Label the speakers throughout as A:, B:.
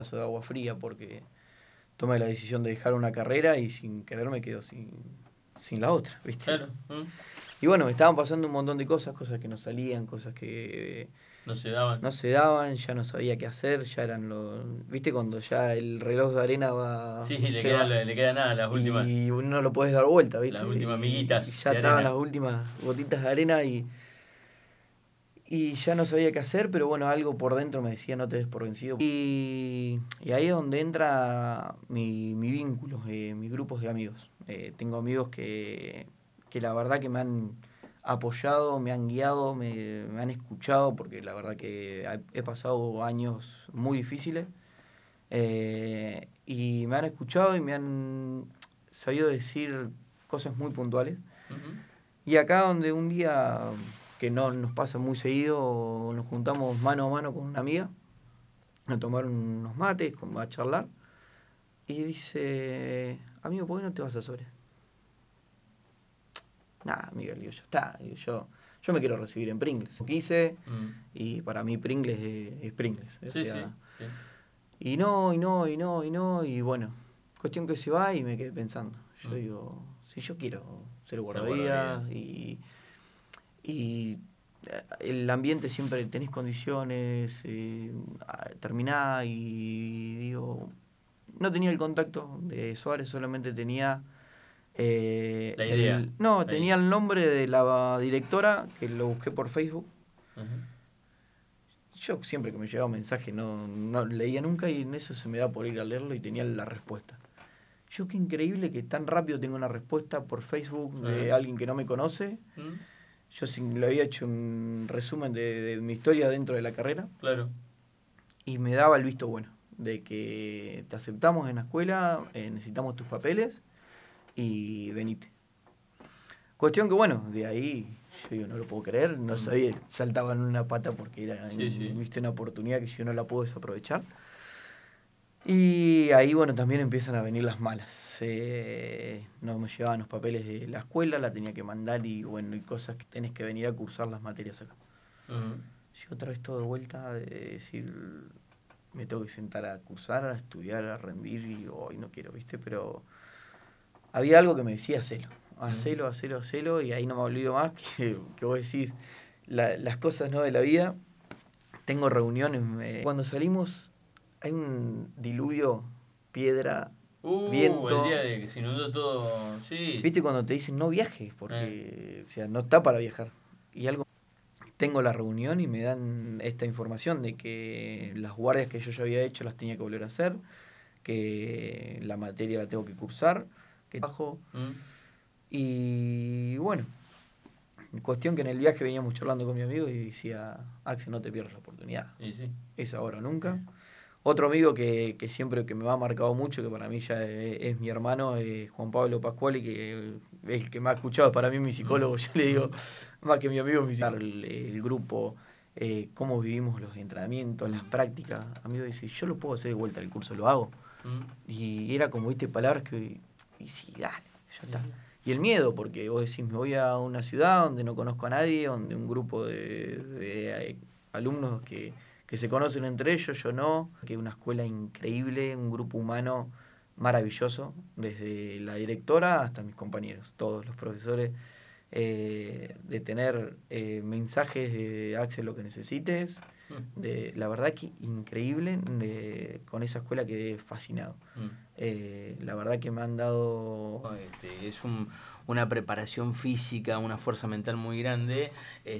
A: vaso de agua fría porque tomé la decisión de dejar una carrera y sin querer me quedo sin la otra, ¿viste?
B: Claro.
A: Y bueno, me estaban pasando un montón de cosas que no salían, cosas que
B: No se daban.
A: no se daban, ya no sabía qué hacer, ya eran los... ¿Viste cuando ya el reloj de arena va...
B: Sí,
A: lleva
B: le queda nada,
A: y no lo podés dar vuelta,
B: las
A: ¿viste?
B: últimas
A: Y
B: miguitas
A: ya
B: de
A: estaban
B: arena.
A: las últimas gotitas de arena y ya no sabía qué hacer, pero bueno, algo por dentro me decía no te des por vencido. Y ahí es donde entra mi vínculo, mis grupos de amigos. Tengo amigos que la verdad que me han apoyado, me han guiado, me han escuchado, porque la verdad que he pasado años muy difíciles. Y me han escuchado y me han sabido decir cosas muy puntuales.
B: Ujú.
A: Y acá donde un día, que no nos pasa muy seguido, nos juntamos mano a mano con una amiga a tomar unos mates, a charlar, y dice, amigo, ¿por qué no te vas a Sores? Nah, amigo, le digo, ya está, digo, yo me quiero recibir en Pringles. Quise, y para mí Pringles es Pringles. O
B: Sí,
A: sea,
B: sí.
A: y y bueno, cuestión que se va y me quedé pensando. Yo digo, si yo quiero ser
B: Ser
A: guardavidas
B: guardavidas.
A: y el ambiente siempre tenés condiciones, terminás y digo, no tenía el contacto de Suárez, solamente tenía
B: La idea.
A: tenía
B: Ahí.
A: el nombre de la directora, que lo busqué por Facebook.
B: Ujú.
A: Yo siempre que me llegaba un mensaje no leía nunca y en eso se me da por ir a leerlo y tenía la respuesta. Yo qué increíble que tan rápido tengo una respuesta por Facebook de alguien que no me conoce. Yo le había hecho un resumen de mi historia dentro de la carrera
B: Claro.
A: y me daba el visto bueno de que te aceptamos en la escuela, necesitamos tus papeles y venite. Cuestión que bueno, de ahí yo digo, no lo puedo creer, no sabía, saltaba en una pata porque era
B: Sí.
A: viste una oportunidad que yo no la puedo desaprovechar. Y ahí, bueno, también empiezan a venir las malas. No me llevaban los papeles de la escuela, la tenía que mandar y bueno, y cosas que tenés que venir a cursar las materias acá. Yo otra vez todo de vuelta de decir, me tengo que sentar a cursar, a estudiar, a rendir y hoy no quiero, ¿viste? Pero había algo que me decía, hacelo y ahí no me olvido más que vos decís, las cosas no de la vida. Tengo reuniones, cuando salimos hay un diluvio, piedra,
B: El día
A: viento.
B: de que se inundó todo. Sí.
A: ¿Viste cuando te dicen no viajes?
B: Eh.
A: Porque, o sea, no está para viajar. Y algo, tengo la reunión y me dan esta información de que las guardias que yo ya había hecho las tenía que volver a hacer, que la materia la tengo que cursar, que trabajo. Y bueno, cuestión que en el viaje veníamos charlando con mi amigo y decía, Axel, no te pierdas la oportunidad.
B: Y sí.
A: Es ahora o nunca. Otro amigo que siempre que me ha marcado mucho, que para mí ya es mi hermano, Juan Pablo Pascuali, que es el que me ha escuchado, para mí mi psicólogo, yo le digo, más que mi amigo, mi psicólogo. El grupo, cómo vivimos los entrenamientos, las prácticas. Amigo dice, yo lo puedo hacer de vuelta, el curso lo hago. Y era como, viste, palabras que, y sí, dale, ya está. Y el miedo, porque vos decís, me voy a una ciudad donde no conozco a nadie, donde un grupo de alumnos que se conocen entre ellos, yo no, que es una escuela increíble, un grupo humano maravilloso, desde la directora hasta mis compañeros, todos los profesores, de tener mensajes de Axel lo que necesites, la verdad que increíble, con esa escuela quedé fascinado. La verdad que me han dado...
B: Es una preparación física, una fuerza mental muy grande,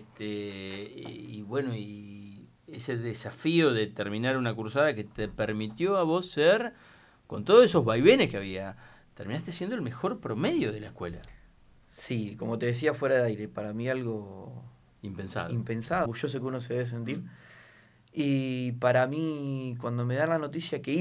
B: y bueno, y ese desafío de terminar una cursada que te permitió a vos ser, con todos esos vaivenes que había, terminaste siendo el mejor promedio de la escuela.
A: Sí, como te decía fuera de aire, para mí algo
B: Impensado.
A: impensado, orgulloso que uno se debe sentir. Y para mí, cuando me dan la noticia que iba